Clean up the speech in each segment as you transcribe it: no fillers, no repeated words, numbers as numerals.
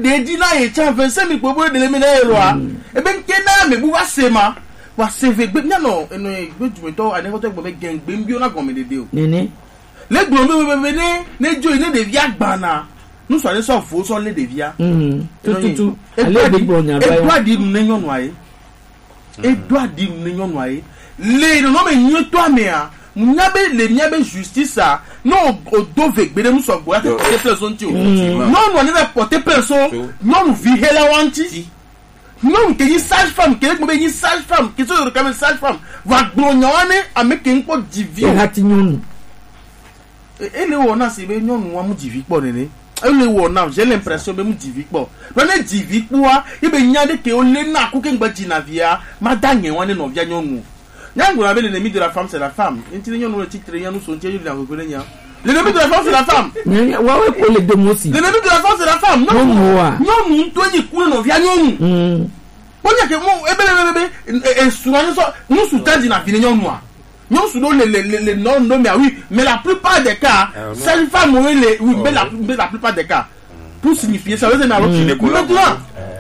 deji na ye champion se mi pobo de mi na ero a ebe nke na me bu wa se ma wa save gbe nya no eno gbejume to ani ko to gbe gengbe nbi ona gon mi dede o nene le gbo me ne jo ile de via gbana nu so ani so fo so le de via tutu ale de gbo nya ba e di nu ne nyonu aye e do adi nu ne nyonu aye le no me nyu to ame a nyabe justice a no odove gbede mu so gbo ati porter person ti o no no ni be porter person no nu vi hela wanti no ke yi sage femme ke mo be yi sage femme ke so ro ka sage femme va gbonya wane ameke nko divi e hati nyonu ele wo na se be nyonu wa mu divi po nene ele wo na j'ai l'impression be mu divi po no na divi po a ibe nyade ke o le na ku ke ngba ji na via ma danye wane no via nyonu nyango na be l'ennemi de la femme c'est la femme intine nyonu le titre nyanu so ntie yuli ango kole nya l'ennemi de la femme c'est la femme wa we ko le de mosi l'ennemi de la femme c'est la femme nyonu nto nyi ku no via nyonu bonya ke mo ebelebebe e suani so nous sous tandi na fini nyonu a non sous les non mais oui mais la plupart des cas cette femme oui mais la plupart des cas pour signifier ça veut dire maintenant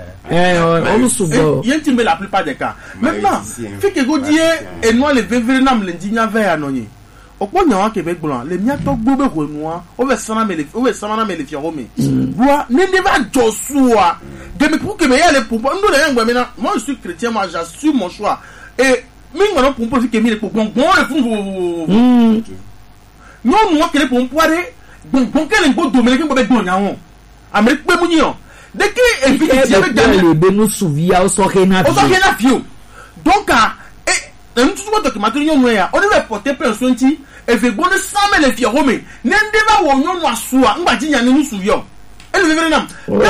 on soubo yenti mais la plupart des cas maintenant fait que godie et noi les vénéram le dinya vers anonye okponya wa ke be gbon le mia to gbo be ho nua o be sana me le fioro me boa ne va josua de me pour que me yale pour ndo le ngwa me na moi je suis chrétien moi j'assume mon choix et mi ngoro pour que mi le pour bon le fun non moi que le pour poire bon que le go do me le ngbo be gbon nya won amerique pe mu ni o de que invite ti be gane le be no suvia o so ke na fio donc et tout ce documentaire yon ya on va porter personne ti e fe bonne 100 000 fioro me ne ndeba wo nyon asua ngba ji nya ni suvio ele ve venam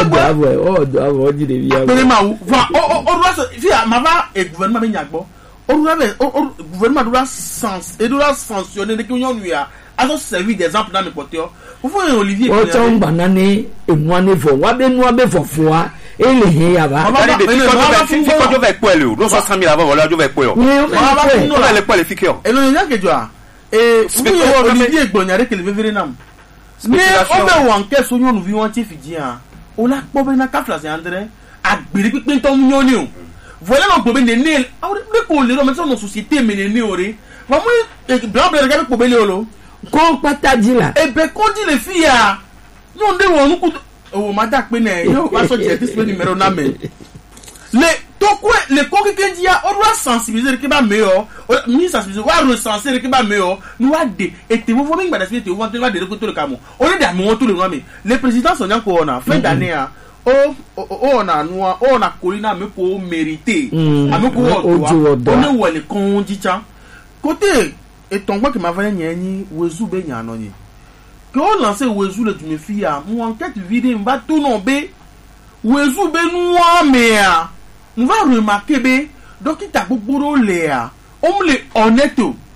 o di de via pele ma o va o ruas via ma va e gouvernement be nyagbo o gouvernement doit sanctionner de que yon ya aso servir d'exemple dans mes porteurs vous Olivier o ton banane e moane fo wa be no be fofoa ele he ya ba fi ko jo ve pele o 60 000 avant voilà jo ve pele o va le pele fikio e lo nya ke jo a e Olivier gbonyare ke le vevere nam mais on be wan ke so nyonu vi wan ti fiji a o la po be na ka flas andre agbere pipin to nyon ni o voilà no gbo be ne ne ko le ro me so no société me ne ne ore wa mu bla bla ga ko be le olo ko pata di la e be ko di le fi a no de won ku o ma da pe ne yo wa so je this numéro na me le tokwe le ko ke dia o doit sensibiliser ke ba meilleur mi sensibiliser wa recenser ke ba meilleur nous a de et te vous voyez ngba de vous va de ko to le kamo o le da mo to le no me le président son yanko ona fin d'année a o na kolina me ko mériter ameko o ne wo le kon di cha côté et ton quoi que m'a fait nyani wezu be nyano ni que on lancer wezu le tu me fille a mon enquête vidéo va tout nomber wezu be noa mea on va remarquer be donc il t'a gboro le a on le honnête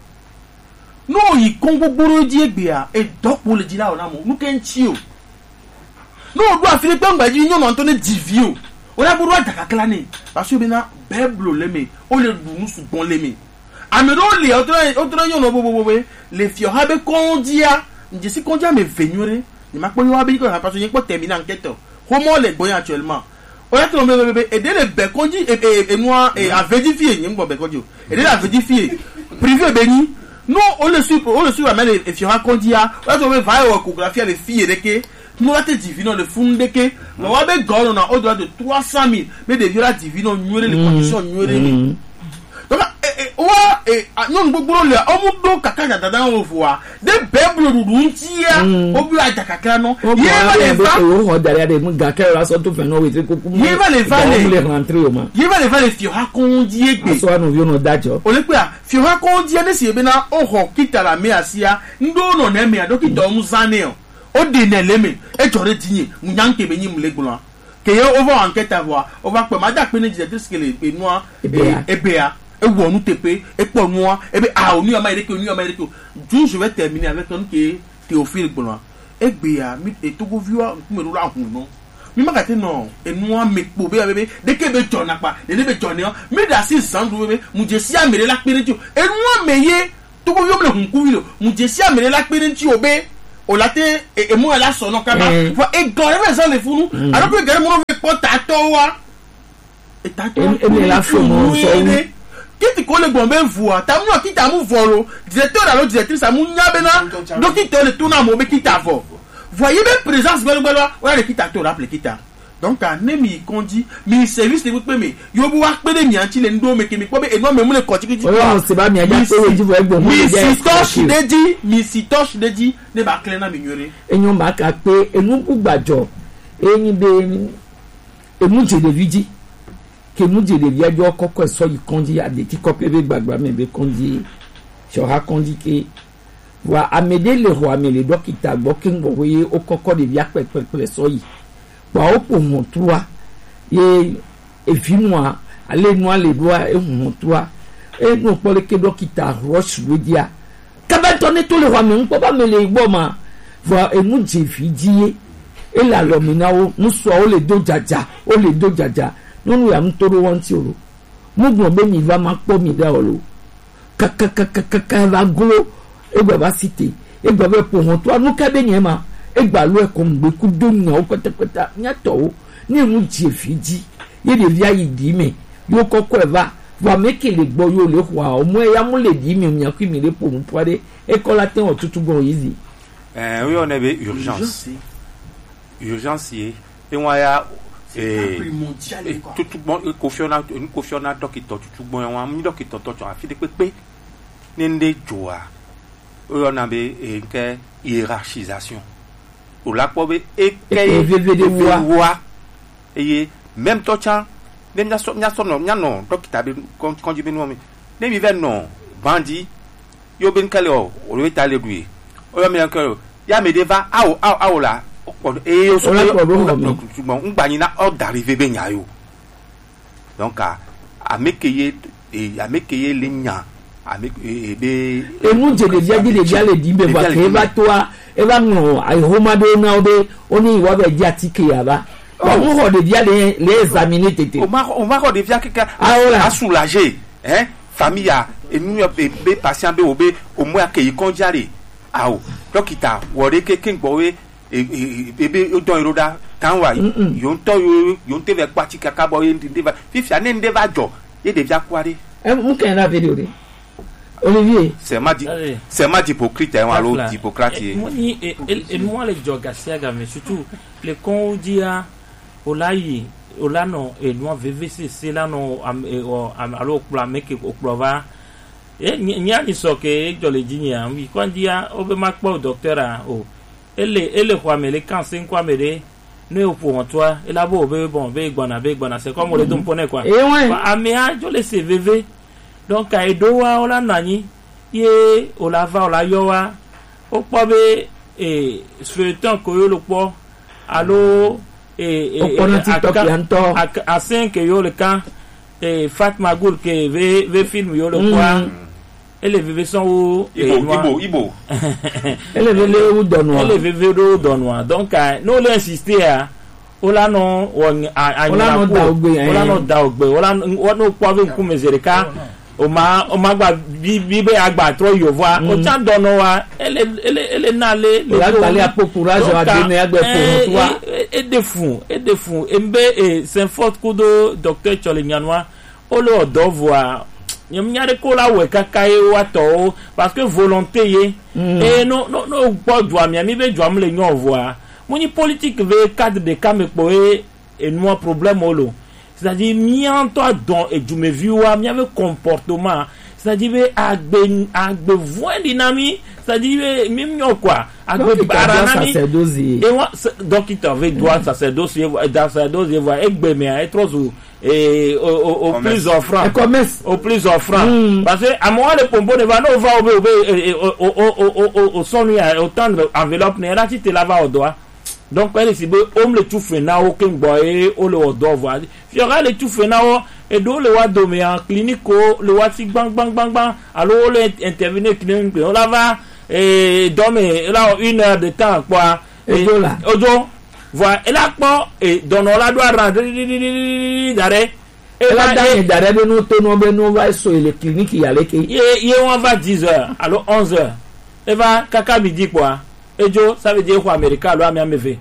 no yi kon gboro di egbe a e donc pour le dire là on a mo nu ken chi o no do afile pe ngba ji nyon Anthony divio o la gboro adakakla ni parce que be na bible le me o le dunu su bon le me amero le autre yon no bobo le fiora be kondia nje si kondia me venyore ni ma poyo abi ko parce que ko terminer enquête ho mo le gboyan actuellement o ya to me e de le be konji e moi e a vérifier ni ngbo be konji e de la vérifier privé beni non on le suit mais le fiora kondia o ya to me va échographie les filles de que nous la te divino le funde que no wa be goro na au droit de 300 000 mais de viola divino nyore les conditions nyore donc non gbogbo le omu do kaka dada wo fuwa de beblo dudun tia obi ajakaka no ye va le va o dare de mu gaka ra so to fe no we te ko ye va le va le rentrer o ma ye va le va le fi ha kon die egbe so anu yo no dajo o le pe a fi ha kon die ne si ebe na o ho kitala me asia ndo no na me adokita o mu zane o de ne le me e jore tinye mu nyanke be nyi mu le gbon ke ye over enquête avoir o va pe ma da pe ne directrice que le pe noa ebea et où nous tepe et pour moi et bien ah on y a marqué du je vais terminer avec un qui est Théophile Bonois et bien et tout vous voit me rouler en non mais ma gâté non et nous me poubé bébé dès que be John n'a pas les be John mais d'assez sans bébé mu je si amere la pérenti et moi meye tout vous voit le hunkuilo mu je si amere la pérenti obé o laté et moi là son nom kama et dans les raisons les fous alors que potatoa et la femme kiti ko le gbon voix ta mu kita mu voro directeur la directrice amu nyabena docteur le tourna mo be kita vo voyez bien présence gbelo ouais le kita to rappelle kita donc ane mi kondi mi service de pe me yo bu wa pe de mi anti le ndo me ke mi ko be eno me mu le continue o se ba mi aja pe we ji vo egbo mo mi si touch de di ne ba clean na mi nyore enyo ba ka pe enu ku gbajo eyin be emu je de vidi ke mu je de via jo kokko so yi kondi ade ti kope be gbagba me be kondi so ha kondi ke wa amede le ho amele dokita gbo ke ngbo we o kokko de via pepe so yi wa o po mo tuwa ye efinwa ale nu ale doa e mo tuwa e no pole ke dokita rush media kabato ne to le ho ame npo ba mele igbo ma wa emu je fidie e la lo mi na o nu so o le do jaja nunu ya mtoro wanti oro mugun be mi va ma po mi da olo kaka va glo egba ba cité egba be po won to anu ka be yen ma egba lo e ko ngbe ku do nyan o patapata nya to o ni mu je fiji ye de via yi di me yo kokko e va make le gbo yo le wa o mu e ya mu le di mi nyan ku mi le po mu poade e ko la ten o tutu bon easy oui on avait urgence et moi ya tout bon confiona docteur tout bon wa mi docteur to afi de pepe nende joa o na be nke hiérarchisation o la po be e wa et même tocha dem nya so no docteur be konji be no mi dem vi no bandi yo ben kale o le tale dué o yo mi encore ya me deva awo la et on na d'arriver ben yayo donc à mekeye le nya à mekeye be e mu je de dia le di be ba ke ba to e ba no ai homa do na obe oni wa be dia tike ya ba on ho de dia les examiner tete on va ho de dia quelqu'un à soulager hein famille et nous be patient be obe au moins que y konjare awo dokita wore ke ngbowe ebe don iroda kan wa yo nte ve pati kaka bo ndeva fifia ne ndeva jo ye de via kware mu kan na video de Olivier c'est ma hypocrite hein allo Hippocrate et moi les jogasia ga mais surtout les condia olayi olano et moi VVC c'est là no allo pour make au prova nya ni so ke jo le jinya mi kwandia obe makpo docteur a o ele kwa mele kan sin kwa mele ne pour toi et là bo be bon be gbona c'est comme on le don pone quoi amea jo le CVV donc a edowa ola nani ye ola va ola yowa o po be feuilleton ko yo lo po allo a 5 yo le kan Fatma Goul ke ve film yo le quoi ele veve son ou Ibo ele veve ou donwa donc no le insister a ola no da ogbe ola no po ave ku mezereka o ma gba bibe agba tro yo voa o chan dono wa ele na le le apo courage a donner agbe pour toi et de fou embe saint fort kudo docteur Cholinyanwa o le odo voa nyamnyare ko la we kaka e wato parce que volonté ye et no po dwa mi be dwa mle nyo voa moni politique ve cadre de kamekpo et no problème olo c'est-à-dire mian toi don et du me viwa mi avait comportement c'est-à-dire agbe voix dynamique c'est-à-dire même nyo quoi agbe baranami et moi donc il t'avait droit sacerdoce voix egbe me être et au plus offrant parce que à moi le pombo ne va no va au son au temps enveloppe ne rati te lava au doigt donc elle si be homme le tout fait na o ken boy o le odo voir il y aura le tout fait na o et do le wa do me en clinique le wa si bang alors le intervenir clinique on la va et dormir là 1 heure de temps quoi et ojo voilà et là quoi et donne la doit rentrer d'arrêt et là d'arrêt de nous tono be nous va sur les cliniques y aller qui et on va 10h alors 11h et va kaka midi quoi et jo ça veut dire quoi américain lo ami ameve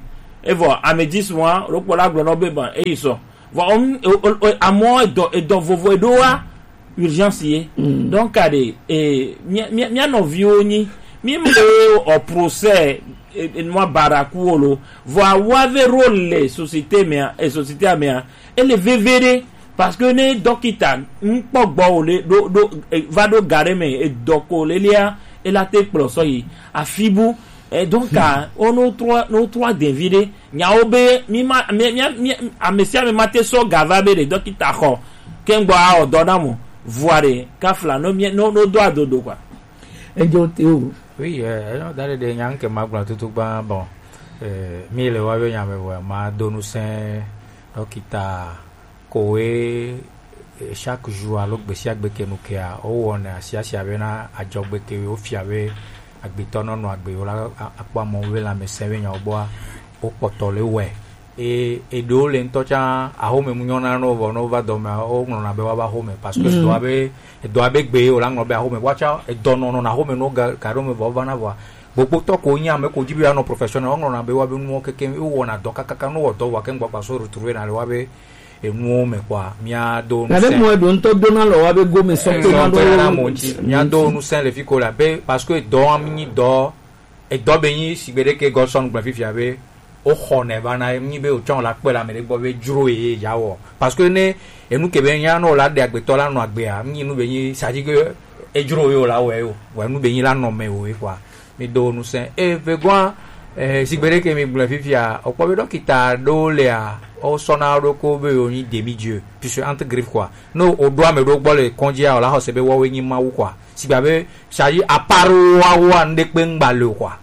et voilà à me 10 mois le pour la gloire ben et ils sont voilà à moi et vovo et doa urgence donc allez et mia no vioni mi au procès et moi barakuolo voir wave rôle société mais et société amia et le vvd parce que ne dokita npogbo le do va do gare me et doko le lia et la te ploso yi afibu et donc on trois d'invité nyaobe mi a monsieur me mate so gavabe de dokita ko kengbo a odonamo voire kafla no doa dodo quoi et jo oui dans les derniers que ma grand tout bon mi le wa be nyame ma donu sen dokita kowe chaque jour alors que chaque beke nukia o wona asia bena ajogbe ke o fiawe agbitono no agbe ola akwa mo we la mesewe nya oboa o potole we e do le ntocha ahome munyona no no va do ma o no na be wa ba home parce que do abe gbe o la no be home wacha e do no na home no ga ro me va na wa gbogbo to ko yin ame ko jibi no professional o no na be wa be nu keke o wona do kaka no do wa ken gba pa so retrouver na le wa be enu me kwa mia do no sen mo do nto do na lo wa be go me so to na mo ji mia do no sen le fi ko la be parce que do amni do e do be yin sigbede ke godson gba fi fi abe o khone ba na mi be o chon la pe la me le gbo be juro e yawo parce que ne enu ke be yan no la de agbe to la no agbe a mi nu be yin sa ji ke e juro e o la we o wa nu be yin la no me o e kwa mi do no sen e ve gwa sigbede ke mi gba fi fi a opo be dokita do le a o sona ro ko be oni demi-dieu puisque entre griffe quoi no o doit me ro gbo le konjia o la ho se be wo we yin ma wu quoi si ba be sayi aparo wa nde pe ngba le quoi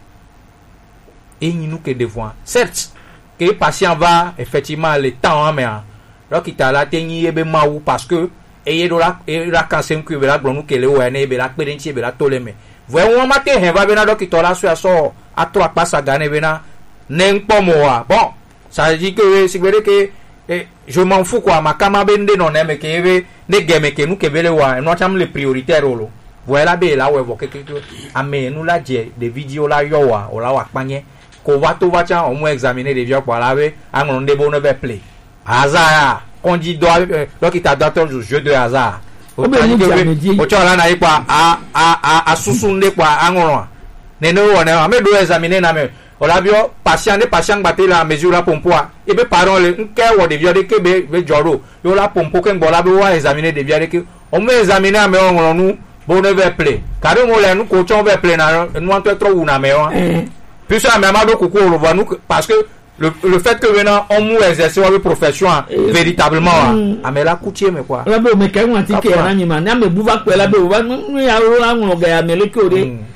et nous que des fois certes que le patient va effectivement le temps en main donc il t'a la tenir et be ma wu parce que et la cancer que be la glonu que le wa ne be la pedenti be la toleme voyons matin he va be na donc il t'a la so a trois passe à gagner be na n'impo moa bon ça dit que c'est vrai que je m'en fous quoi ma kama bende non mais que ne game que nous que be le wa nous cham le prioritaire lo voilà be la we que ame nous la je des vidéos la yo wa o la wa panye ko va to va cha on mo examiner des vieux pour la be angron de bon be play hasard on dit doit donc il t'a docteur jeu de hasard o cha la na ipa a susunde kwa angron ne no wona me do examiner na me o la bio patient batte la mesure la pompoa e be parent le nke wo de vieux de ke be joro yo la pompo ke ngbola be wa examiner de vieux de ke on me examiner me angron nu bon be play kare mo le nu ko chon be play na nu an to trop una me wa puis ça mais amado koko on voit nous parce que le fait que maintenant on mou exercer une profession véritablement mais la coutier mais quoi la be me kai wan ti ke na nyima na me buva pe la be wa nu ya ro anwo ga ya mele ko de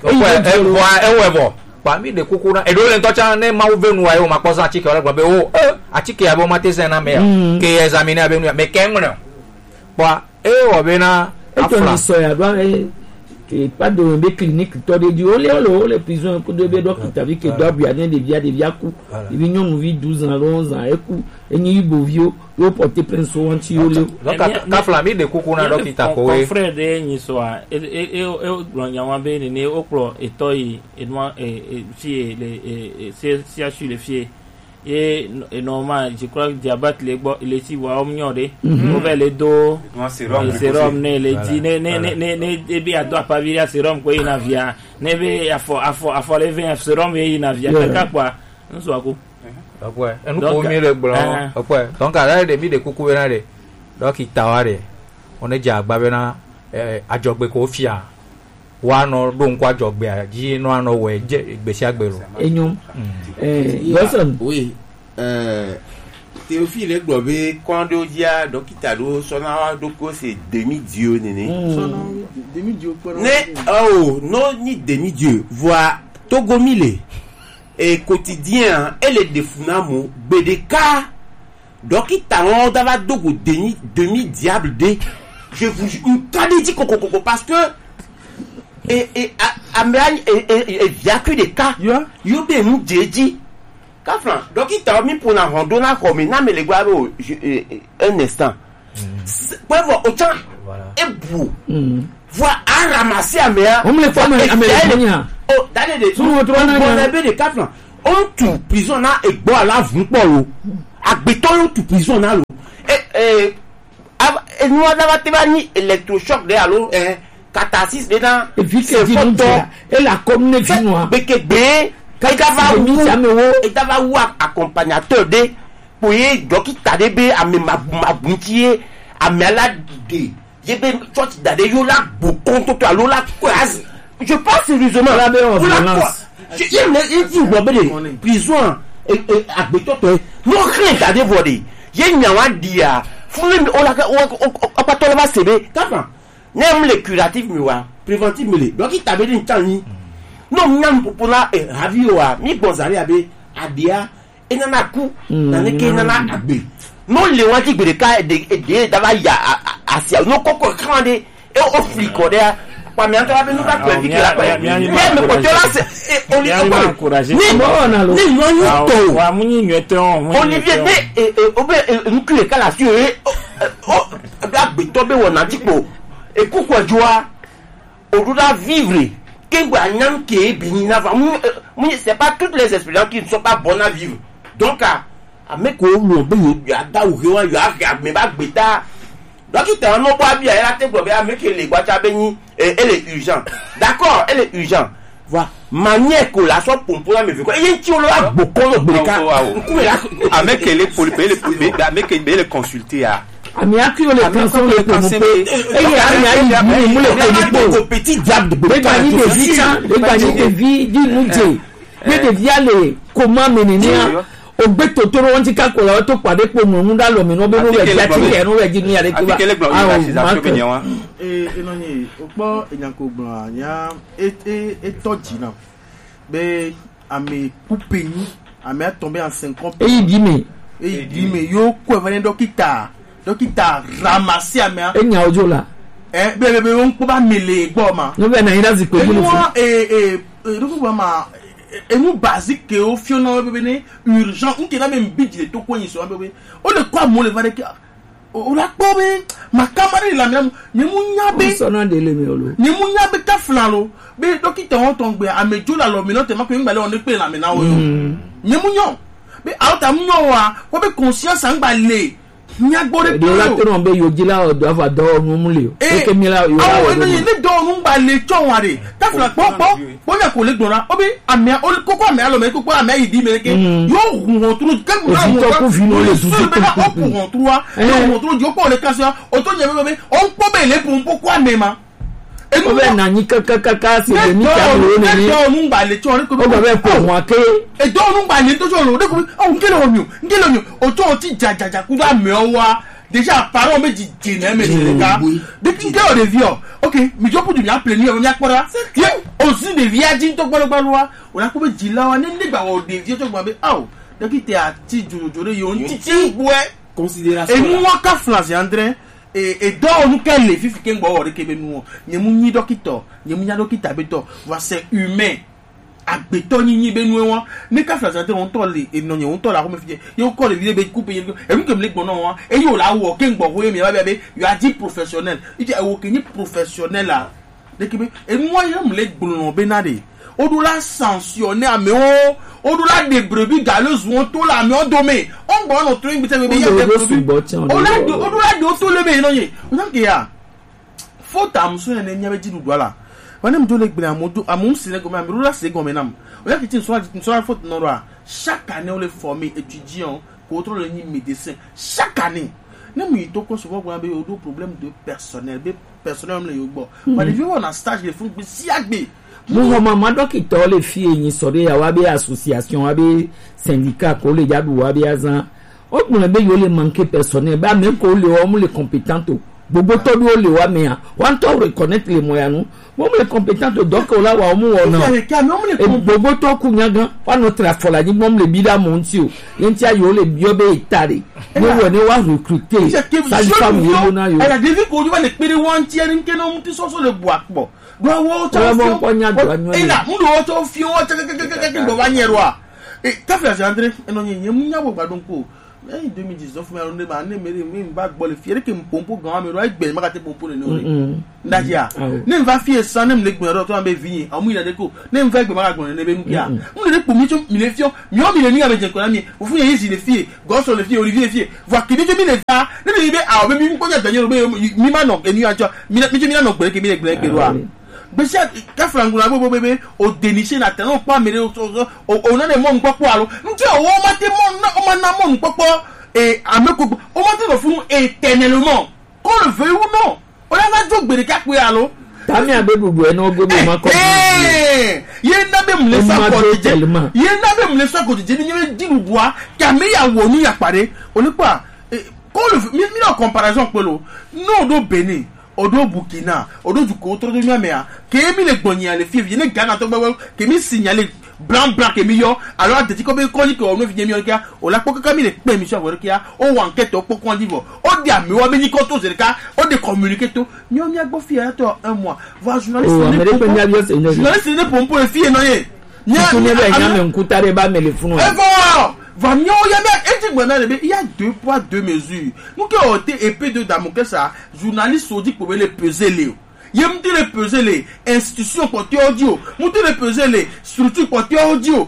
e bo pa mi de koko na e do le ntocha ne ma wo venu ayo ma posa chike ora gba be o achike ya bo ma tese na me ke examiner abenu me ke ngno pa e o be na afla so ya do que pas de clinique toi de dire les prisons pour de docteur avec que doit bien des via coup ils viennent nous vivre 12 ans 11 ans et coup et ni bovio yo porter plein so anti yo donc ka flami de koko na docteur ko e frère de ni so e ronyawa be ni o pro e toy e moi e fie c'est CHU les fie et normal je crois que diabète les si wa omnyode on va les do sérum ne les di ne bi ado pa via sérum ko ina via ne be afo le vin sérum ina via kaka quoi on so ko après nous ko mi le blanc après donc ala de mi de kuku na de donc itaware on e ja agba be na ajogbe ko fia wa no do nko ajogbe ji no ano we je igbesi agbero enyum Wilson oui Théophile est globé quand on dit à dokita do sona doko c'est demi-dieu néné demi-dieu non ni demi-dieu voix Togomile et quotidien elle est defunamo bedeka dokita on dava dogo demi-diable de je vous dit coco parce que et Amran et via que des cas yo be nous jeji Kafran donc il t'a mis pour la randonnée comme na me le gwa un instant pour voir autant et bou voir à ramasser à mer on me forme américain oh d'aller de on a be de Kafran on tu prison na egbo ala vun po lo agbeto on tu prison na lo nous avons eu électrochoc de allo catharsis dedans et puis c'est photo et la commune finnois bekebe et dava ou accompagnateur de pour y dokita de be ame mabuntie ame ala de yebe church dade yo la bokon to allo la quase je pense sérieusement la violence il dit bon prison et agbeto to no craint dade vodi ye nyawa dia fulu on pas to va sebe kafa nem le curatif mi wa préventif mi le donc il t'avait dit tani non nyam popona e ravi wa mi bonzari abe adia enana ku na ne ke nana abe non le wa ti gbere ka de dava ya asia no koko krande e o fliko de pa mi antara be no ka ko fiki la pa me ko tola se on li encourager ni no to wa munyi nyeton Olivier ne obe nkule kala si o agbe to be wona tipo e kuko joa oduda vivre kengwa nyam ke bi ni na va c'est pas toutes les expériences qui ne sont pas bonnes à vivre donc a me ko mo be yo da o yo me ba gbeta donc il t'en no bois bien la te go be a me ke le gba cha be ni elle est urgent d'accord elle est urgent voilà manière que la soit pour la me veut quoi et tu le a beaucoup le breka avec les avec les consulter à ami akio le canson le cancer le petit diable de breka de vie di munje de via le comment menenia ogbe totoro won ti ka ko la to pade po mo nda lo mi no be no we ja ti ke no we ji ni are ki ba enonye opo enyanko gbon anya toji na be ame poupeni ame tomber en 50 et il dit mais yo ko venir dokita ramasser ame enya ojo la be on ko ba mele gbo ma no be na ira zi ko ni donc ma nous basique que au fiona bébé urgent on qui a même budget to ko yin so bébé o le quoi mo le va de o la ko be ma camarade la même ni munya be so na de le mi olo ni munya be ta flalo be dokita on ton gbe amejo la lo mi no te ma ko ngba le on pe la mi na o yo ni munyo be auta munyo wa ko be conscience an gba le nya gbore de la te no be yo jila o do afa do nu mu le o ke mi la yo la ni do nu gba le chon wa re ta fla popo boya ko le gbora o be ame o koko ame alo me koko ame idi me ke yo run tru ke mu na mo ko fino le tu o pour tru wa yo tru jo ko le kasia o to nye be on po be le pour poko ame ma o be na ni kaka se le ni ka lo ni do nu gba le chon ko o be ko won ke e do nu gba le to so lo de ko o ngelo mi o to ti jajaja ku da me o wa déjà parents méjì jìnnà méjì les gars depuis que on revient ok mi jopo du bien plein on y a quoi aussi de viadine to gbalo wa on a ko be jila wa ni nígbà wo de vie to gba be aw de ki te ati jojo yo ntiti we considération et nous ka France André et do nous quel les fifi ke ngbo wo de ke be nu ni mu nyi docteur ni mu nya docteur be to va c'est humain agbeto ni be nu won ni ka France André on to le eno ni on to la ko me fi yo ko le be coupe e mi ke me le gbon won e yo la wo ke ngbo wo mi ba be you are dit professionnel iti e wo ke ni professionnel la de ke be e mo yo me le gbon be na de o do la sanctionner ame o do la de brebis galeuses won to la me o domé on gbo no train bi te be ye de o la do to le be no ye o na ke ya faute am so ne nya be ji du la wane mjole gbere amum sine gome amirula se gome nam oya kitin so faute non roi chaque année on les forme étudiants contre le médecin chaque année nem yi to ko so gbo be odo problème de personnel le yo gbo but if you want stage le fun bi si agbe mo mama docteur le fi yin sore ya wa be association wa be syndicat ko le jadu wa be azan o gbon be yo le manquer personnel ba me ko le o mu le compétent gbogbo to do le wa me wan to reconnaître les moyens nous mo le compétent donc la wa mu wona e gbogbo to ku nyagan wa no trafola ni mo le bida mo nti o yenti ayo le bio be itare mo wo ni wa recruter sa femme yo na yo ala devi ko ju wa le pere won ti erin ke no mu ti so le bu akpo do wo to mo ko nya do anyo e na mu do to fi o ta ke go ba nyero a e ta fla André eno nyi mu nya bo gbadun ko lẹ́yìn 2019 fún mi ọ̀run nígbà ní mèrè mi bá gbọ́ lè fi eré kí n pòǹpò gan mi rọ ẹgbẹ̀rún má kàtẹ́ pòǹpò lè ní orí ndájí à ní nfa fi esan ní mi lè gbìyànjú ọ̀rọ̀ tó wà bẹ́ẹ̀ fi yìn àwọn ìyàdé kò ní nfa ẹgbẹ̀rún má kàgbọ̀n ní ẹbẹ̀ nùkíà mo lè pò mí tó mi lè fiọ́ mi ò mi lè ní àmì jẹ̀kọ̀ náà mi òfin yẹn yìí sì lè fi gọ́sọ̀ lè fi Olivier fi wà kìdí tó mi lè fa níbi ibi àwọn bẹ́ẹ̀ mi kọjá ìtàjẹ́ rẹ̀ mi má nọ ẹni àjọ mi tó mi nà gbẹ̀rẹ̀ kí mi lè gbẹ̀rẹ̀ wa gbèsè kẹfìlàngùnà gbogbo bébé òdèníṣẹ́ nà tẹ̀lé òpá mi rẹ̀ òun náà lè mọ̀ nípọ́pọ́ àlọ́ njẹ́ òwò ọmọ náà mọ̀ nípọ́pọ́ àmẹ́kọ̀gbọ́ ọmọ tí lọ fún éternellement kó lè fẹ́ ewu náà ó yà máa jó gbèrè kápẹ́ àlọ́. tàmí àbẹ́dùdù ẹ̀ náà gbogbo ọmọ kọ́ yé nábẹ́ múlẹ̀ sọ́kọ̀ jẹjẹ ní yẹn dìrù wá kàmíyàwó níyàpàdé onípa kó lè fẹ́ mi náà comparaison pẹ̀lú náà odò Benin odo Burkina odo juko tó mi amea kémi le gbọ̀nyàn le fi ní Ghana tó gbẹ́wẹ́ kémi signalé blanc kémi yọ alors àti kó bẹ́ kọ́ni kò ọ̀nà fi jẹ́ mi ọ̀rẹ́ kíá ọ̀làpọ̀ kankan mi lè pẹ́ mi sọ̀rọ̀ kíá ó wà nkẹ́tọ̀ pọ̀ kọ́ dìbò ó di àmì wọ́n mi ní kó tó sẹ̀ríkà ó di communiqué tó mi ò ní agbó fi ẹ̀yàtọ̀ un mois voix journaliste ní pompo le fi yẹn náà yẹ. Vanyo yame eti gbona le il y a 2 poids 2 mesures. Nous qui ont été épée de Damoclès ça journaliste sont dit pour les peser les. Yem te les peser les institutions portées audio. Nous te les peser les structures portées audio.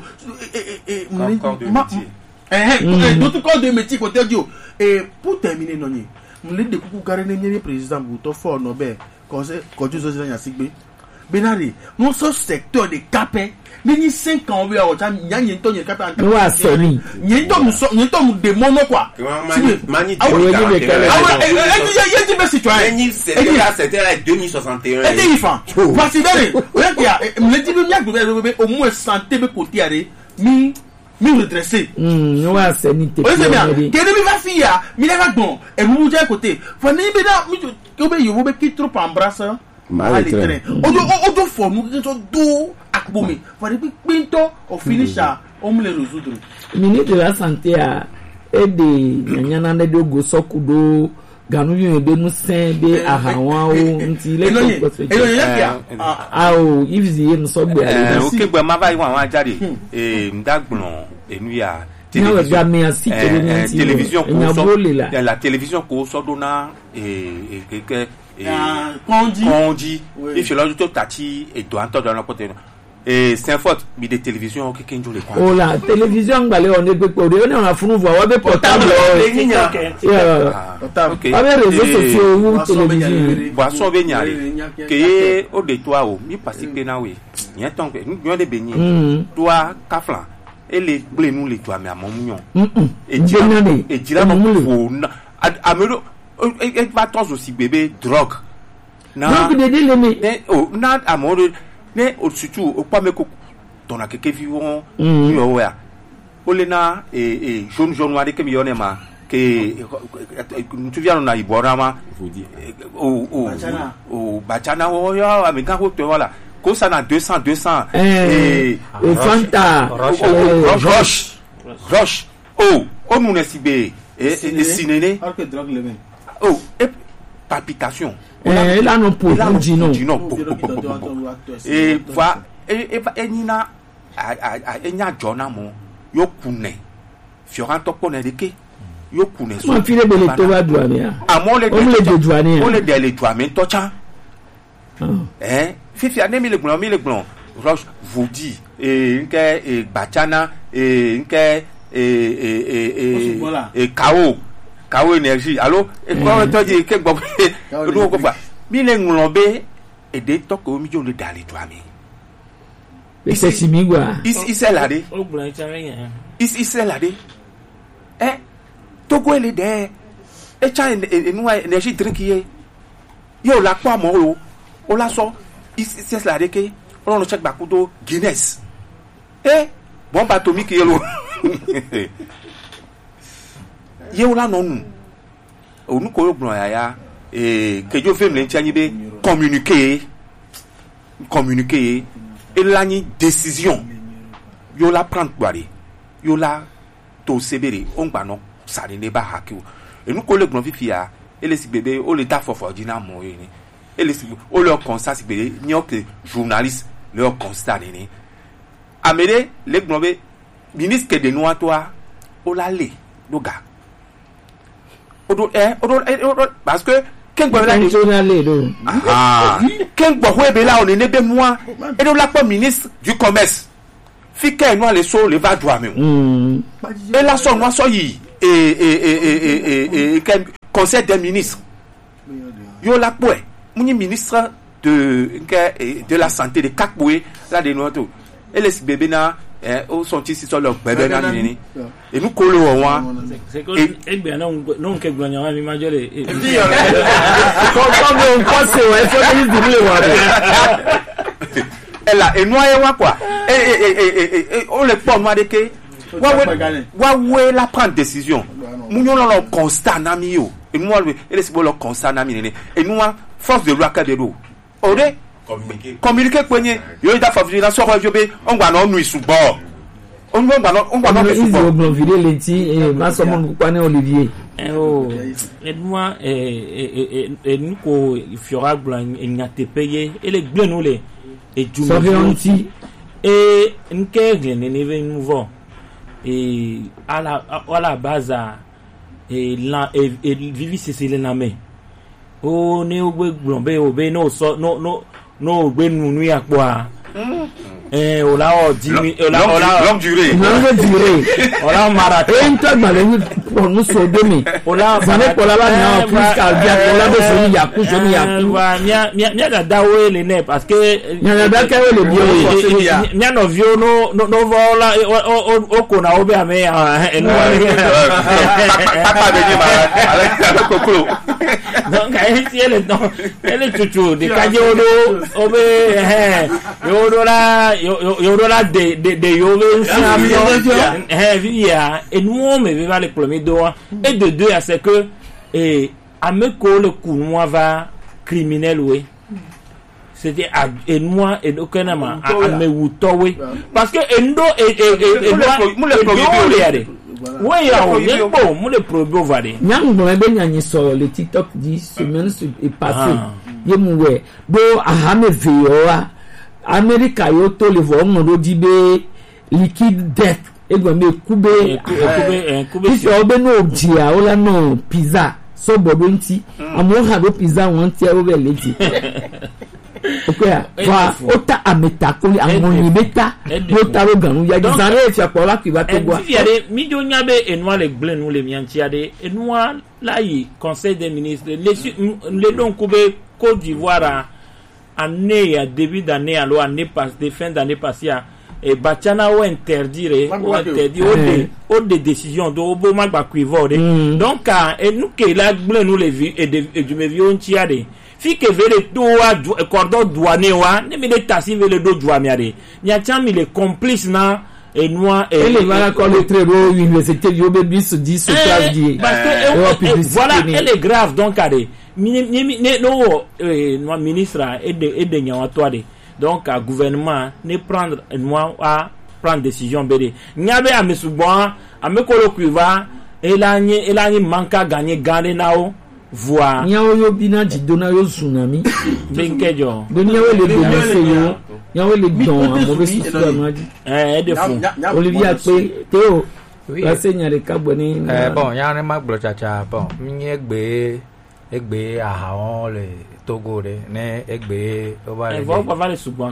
D'autres corps de métier portées audio. Et pour terminer non ni. M'le de coucou carré né président Bouto fort Nobel. Quand tu zozi na sigbe. Benari, nous ce secteur de capé ni 5 ans we awoja nya nyento nye capé en wa semi nyento mu de mono quoi mani ye be citoyen c'était là 2061 et il fa voici dare oya kia me dit bien que au moins santé be côté aré mi redresser wa semi te o se bien kene mi va fia mi la gbon e mu je côté fo ni be da mi ko be yo be ki trop embrasser ojo fọ nu kí n sọ do àpò mi fọdí pípíntọ́ òfinisà òun lè résoudre. Ministre de la santé a aidé nyanyana ne de go sọkudo ganu yẹn de nu sẹn de ahawọn o nti ilé tó gbèsè jẹ awo ifisi yẹn sọ gbé alẹ. o kégbè má báyìí wọn àwọn ajáde ndagbọn ẹnu yà. La télévision kò sọdún náà kékeré. Kondi if you like to tati et doit entendre dans la côté c'est faute mais des télévisions qui kenjo les oh la télévision ngale on est pe on a funu voix wa be portable OK avec réseaux sociaux ou télévision boisson be nyare que o de toi o mi participer na we yen ton pe nous de benyi toi kaflan et les blé nous les toi mais amon et dira non amelo et va tous aussi bébé drogue na donc de les oh na amore ne surtout au pas me ko ton a quelque vivant yo ya olena et jaune noir que mi yonema que tu viens on a iborama oh bachana oh ya amiga ko te voilà ko ça na 200 et fanta roche oh on nous nesibe et cinéné alors que drogue le même oh et palpitation là non pour non et va et nina enya jona mo yo kune fiora to pone de ke yo kune so ma file bele to wa douane amo le de douane on le de le douane to cha fifi ane mi le glon roche vous dit nke bachana nke Kao énergie allo et quoi toi dit que bon do ko fa mi le nglobe et de to ko mi jo le dali to ami c'est simigwa is là de is là de to ko le de e cha nous énergie drink ye yo la kwa mo o la so is là de ke on le check bakudo Guinness bombe atomique yelo yeula non onu ko yogbon ya kejo fem le ntianyi be communiquer et lani décision yo la prendre boire yo la to sebere ongba no sare ne ba hakiwo enu ko le gbon fifia ele si bebe o le da fofo dina mo yi ni ele si o le constat si bebe ni o que journaliste le constat ni amere le gbon be ministre de noa toi o la le loga parce que ken gbo la ken gbo we be la on ne be moi et donc la ministre du commerce fi ke no le so le va droit même et la so no so yi et conseil des ministres yo la po muni ministre de la santé de Kakboué là de noto et les bébés na au sont ici sur leur bébé na nini et nous collons wa c'est que et bien non que gagner à l'imaginer et puis comme on pense ouais faut dire dire et là et noyer wa quoi et on le pas moi de que wa la prendre décision nous non le constat na mi yo et nous et les le constat na mi et nous force de loi cadre l'eau ode communiquer kwenye yo da favori so ko jobe on gba na onu isubo on gba na isubo on gba vide lenti et ma so mon kwa ne Olivier et moi et nous ko fiora blanc et nyate payer et les glen nous les et du et nke glen ne ve nouveau et à la base et là et vivi c'est le name o ne ogbe glombe obe no so no ogbe nunu ya po a ola o dimi ola longue durée ola marathon ento gbale ni onu so de mi ola zane ko la na fiscal bia ola be so ya ku so ni ya ku wa mia da dawo le ne parce que nya da ka le bio mia no vio no vola o ko na obe ame enu papa be ni ma avec kokolo donc elle est tutu de kaje obe yodola de yobe via et nous me va le premier doigt et de deux à c'est que et à me coller le coup moi va criminel oui c'était et moi et aucun ama à me wutowe parce que endo et moi oui ya bon mo le probio vale nyang bo be nyanyi so le TikTok dit semaine est passé yemuwe do ahame veoa America yo to le vo mo do dibe liquid death egba me kube si obe no dia ola no pizza so bodo nti amo ha do pizza won ti e o be leti okay wa ota ameta ko li amoni beta do taro ganu ya dizare fi apola ki ba to gwa mi do nyabe enwa le glen ou le miantiade enwa la yi conseil des ministres les don kube Côte d'Ivoire année à début d'année alors année passée fin d'année passée et Batiana ou interdire ou des décisions de obo magba kuivore donc et nous que la glen nous les vi et du me vi on tiade fi que vele to wa cordon douanier wa ne me tasi vele do douanier nya chami les complices na et noir et les voilà quand le très beau université yo bebi se dit se place dit parce que voilà elle est grave donc allez no ministre et de nyawa toade donc à gouvernement ne prendre moi à prendre décision bede nyabe a mesubon a me kolo kuiva elani manka gagner gane nao voir nyawo yo bina jidona yo tsunami benkejo nyawo le bonese yo nyawo le don amobe sisura maji de fou Olivier pe Théo la seigneur de Kaboni bon ya ne ma glo chacha bon mi egbe ahawon le Togo de ne egbe o ba le va va le subon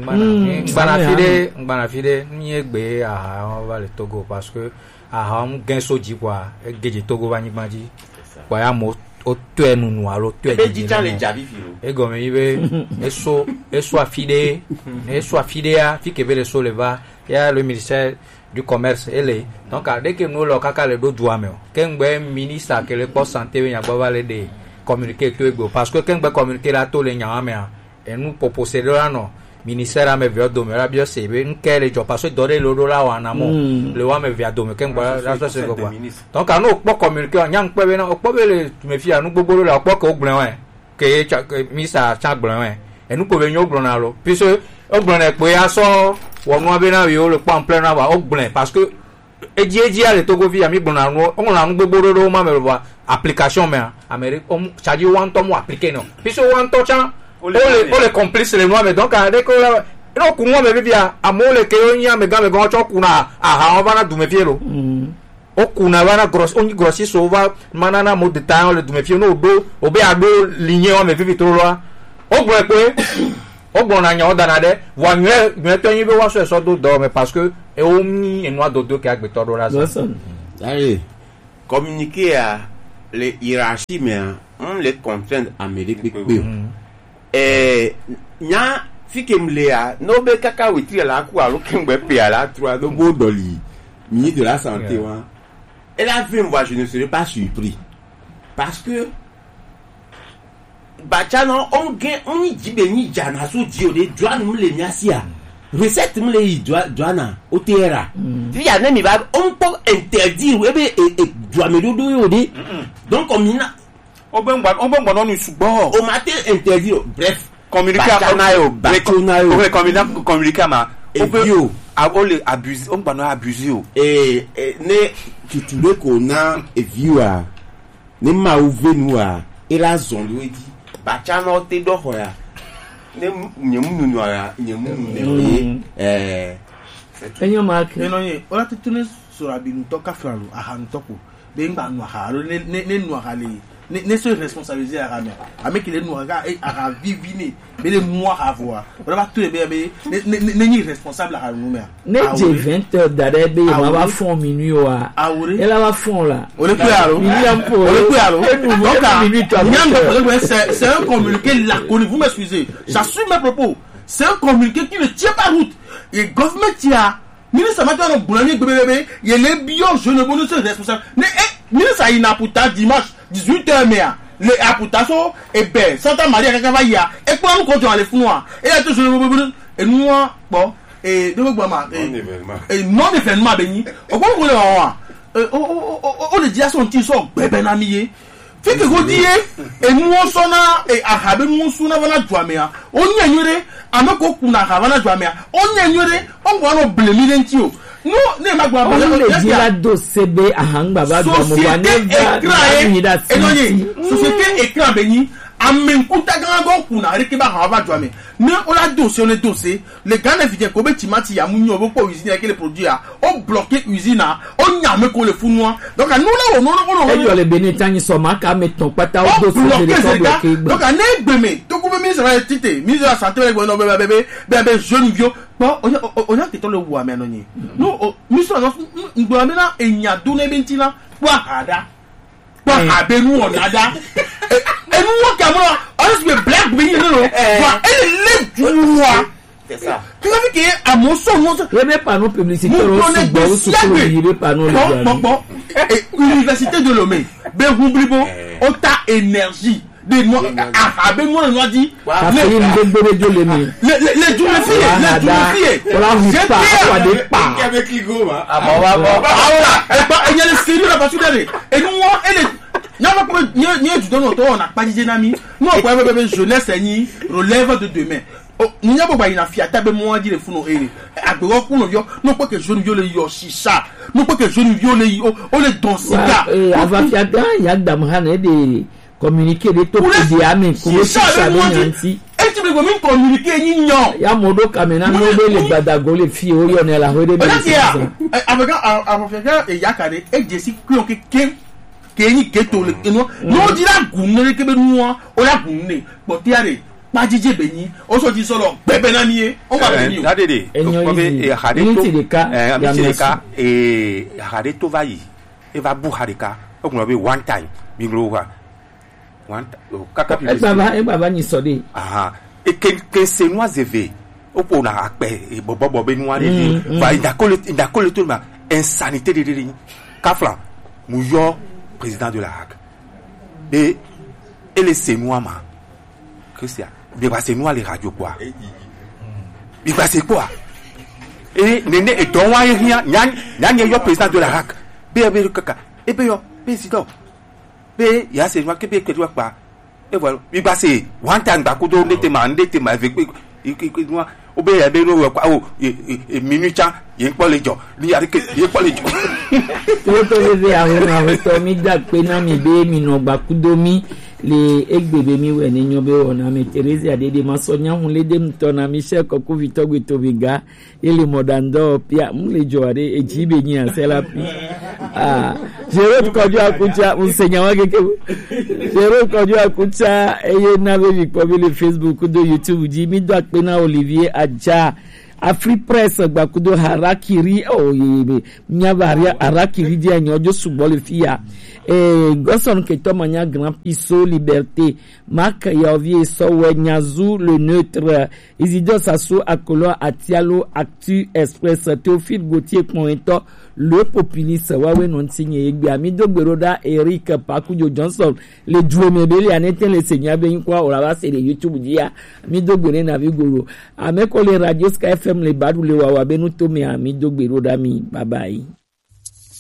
ngana fide mi egbe ahawon ba le Togo parce que ahawon gen soji kwa geje Togo ba nyimaji kwa ya mo o to enunu alo to eji le jabi firo e go me ibe eso afide ya fi que le so le va ya le ministère du commerce ele donc dès que nous lo kaka le do douame kengbe ministre que le poste santé nya gba le de communiquer to ego parce que kengbe communiquer la to le nya ame et nous proposer là non ministère ame via do me la bien c'est nkele jo parce que donner le dollar wa na mo le wa me via do me kengbe la so c'est quoi donc à nous pour communiquer nya nkpe be na opo be le me fi anu gbogbo la opo ko gblen we ke ministre cha gblen we et nous pouvons nous gblen na lo puisque o gblen e pe aso wo mo be na wi o le pa en plein na wa o gblen parce que eji ale Togo vi ami gblen na no o na gbogbo do ma me wa application me Amérique on charge one to mo appliquer no puisque one to cha o le complice le moi mais donc avec la no ku mo me bia amole ke onya me ga me go cho ku na aha o bana du me fielo o kuna wana grossi so va manana mo détail le me fio no do o be ado ligne o me vivi to lo o gbo pe o gbo na nya o dana de wa nwe to yin be wa so do do mais parce que e o ni enwa do ke agbe to do la ça allez communiquer à les hiérarchies mais on les contraindre Amérique nya fikemlea no be kaka witri la ku alo kengbe pe ala trois no bo doli ministre de la santé wa elle a fait moi je ne serais pas surpris parce que bachano on y dit beni jana so di o de douane mu le miasia recette mu le douane o terra si ya ne mi va on peut interdire we be douane do yo de donc on mina on ben non ni subo au matin interdire bref communiquer ma bio a ole abuse on bano abuse o ne tutule ko na view a ne ma uvenu a ela zonlo edi ba chano te do hoya ne nyemu nu ara nyemu ne enyo mark no ye ola tutune sura binu to ka flalo aha ntoko be ngba nu aha ne nu aha le ne se responsabiliser à ramé avec les noirs à viviner mais les noirs à voir on va tout les bébés ne responsable à nous mais ne j'ai 20 heures d'arrêt be ma va fond minuit wa elle va fond là on le peut alors c'est un communiqué laconique vous m'excusez j'assume mes propos c'est un communiqué qui ne tient pas route et gouvernement tient ministre maintenant boulanier bébé il est bio je ne bonus responsable ministre ina puta dimanche 18h mais le aputaso et ben Santa Maria Kakavaya et quoi nous comptons les founois et là tout et nous bon et de gbama et non événement béni au bon on le dit à son petit son bébé namié fait que vous dites et nous on sona et arabe nous sona wana douamea on y agnore amako kuna havana douamea on y agnore on va no blemi lentio no ne magwa ba le dit la dossier be ahangba ba do mo ba ne da société écran béni amenkuta gango kuna reke ba hava douamea ne on la dossier les gars ne vient ko be timati ya munyo bo ko usine ke les produits a on bloquer usine a on nyame ko le funwa donc nous là et le benetani so maka meton pata o dossier de bloquer donc ane gbeme to ko be ministre de la santé ministre de la santé no bébé jeune vieux bon on a que le wa me anonyi no ministre no ngbo me na enya do na bentina wa hada wa abenu onada et nous camera on se black be no wa elle le droit c'est ça tu as vu que à mon son le pas nos publicité le pas nos bon université de Lomé be humblibo on ta énergie de moi arabe moi on dit les filles avec Ligo il y a les séries là parce que et nous elle nyama ko nye du dono to na padije nami no ko bebe jeunesse ni relève de demain ni nyabo ba ina fiata be mo di le funo ere agbero kuno yo no ko ke jeune vieux le yo shisha no ko ke jeune vieux le o le donsika avant fiata ya damhane de communiquer de to de ami ko shisha be nanti et tu me communique communiquer ni nyon ya modo kamena no be le badago le fi o yo ne la hode be avec et yakade et jesi ku ke keni keto le no dira gunne ke be nuwa o la gunne botiare majije beni o so ti solo bebe na mi o ba beni la dede ko be e hareka e hareto vai e va bu hareka o ko be one time mi gro wa one kaka pi e baba ni so de aha e ke se no azeve o po na ape e bobo be nuwa de va indakole tout ma insanité de kafla mu yo président de la HAC et les Sénois Christian il va Sénois les radios quoi il va c'est quoi et nene et donc rien yo président de la HAC be kaka et be yo président be ya Sénois que be quoi et voilà il va c'est one time ba ko do ndete ma avec moi o be ya be no kwa o minute yen po le jo ni ari ke yen po le jo to le ve ahun to mi da pe na mi be mi no gba kudomi le egbebe mi we ni nyobe ona me Teresa Adede masonya hun le dem to na Michel Koko Vitogwe Tobiga ele modando pia mle joare ejibe nyi asela pi Jero kojo akucha unsenya wake ke Jero kojo akucha eye na be bi Facebook do YouTube ji mi do apena Olivier Aja Afri Press gbakudo harakiri oyebe nyabaria harakiri dia nyojo subole fia Gosson Ketomanya Grand Piso Liberté Marc Yavier Sowe Nyazu le neutre Isidore Sassou Akolo Atialo Actu Express Théophile Gauthier Pointo le populiste wawe non signé Egbe Amido Beroda Eric Pakujo Johnson le Djouemebele anete le seigneur ben kwa olaba c'est le YouTube dia Amido Bene Navigoro ameko le radio Sky FM le badu le wawa benu tome Amido Beroda mi bye bye